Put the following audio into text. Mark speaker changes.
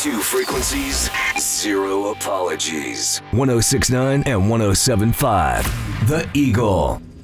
Speaker 1: Two frequencies, zero apologies. 106.9 and 107.5. The Eagle.